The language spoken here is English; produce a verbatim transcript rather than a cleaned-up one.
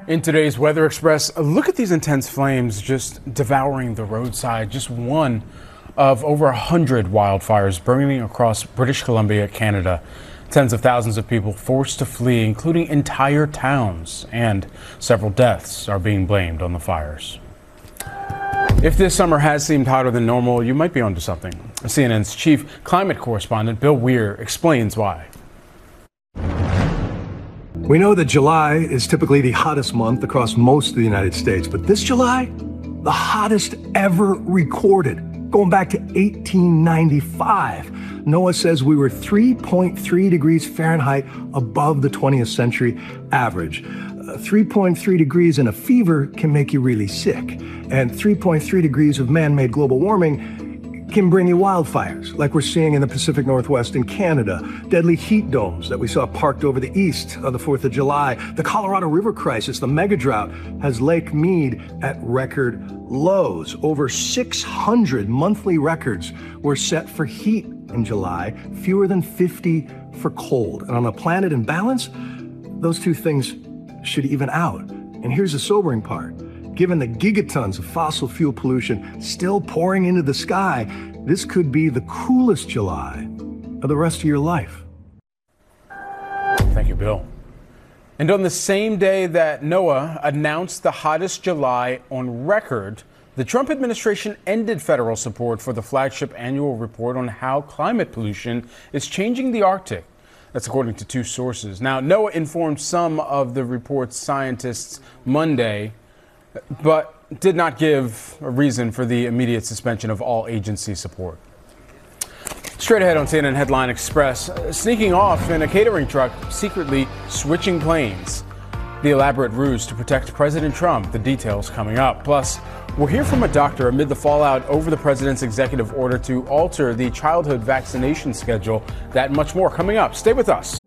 In today's Weather Express, look at these intense flames just devouring the roadside. Just one of over a hundred wildfires burning across British Columbia, Canada. Tens of thousands of people forced to flee, including entire towns, and several deaths are being blamed on the fires. If this summer has seemed hotter than normal, you might be onto something. C N N's chief climate correspondent Bill Weir explains why. We know that July is typically the hottest month across most of the United States, but this July, the hottest ever recorded, going back to eighteen ninety-five. NOAA says we were three point three degrees Fahrenheit above the twentieth century average. Uh, three point three degrees in a fever can make you really sick, and three point three degrees of man-made global warming can bring you wildfires, like we're seeing in the Pacific Northwest in Canada, deadly heat domes that we saw parked over the east on the fourth of July, the Colorado River crisis, the mega drought has Lake Mead at record lows. Over six hundred monthly records were set for heat in July, fewer than fifty for cold. And on a planet in balance, those two things should even out. And here's the sobering part. Given the gigatons of fossil fuel pollution still pouring into the sky, this could be the coolest July of the rest of your life. Thank you, Bill. And on the same day that NOAA announced the hottest July on record, the Trump administration ended federal support for the flagship annual report on how climate pollution is changing the Arctic. That's according to two sources. Now, NOAA informed some of the report's scientists Monday, but did not give a reason for the immediate suspension of all agency support. Straight ahead on C N N Headline Express, uh, sneaking off in a catering truck, secretly switching planes. The elaborate ruse to protect President Trump, the details coming up. Plus, we'll hear from a doctor amid the fallout over the president's executive order to alter the childhood vaccination schedule. That and much more coming up. Stay with us.